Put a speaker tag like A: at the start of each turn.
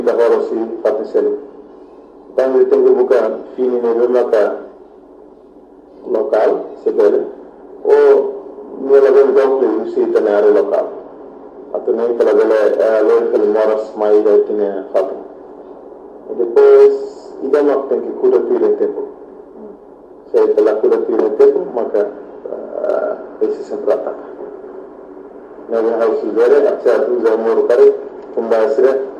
A: d'abord aussi fatti selu tangi tengu buka fini ne bemaka local sebele o nela ben gawle usi tanare local atene kala bele local moras mai da tine fatu e depois idama tem que cuidar do tempo se pela cura do tempo maka esse sempre ataca na hausa zere a tsaya tu zamuru kare kun ba sire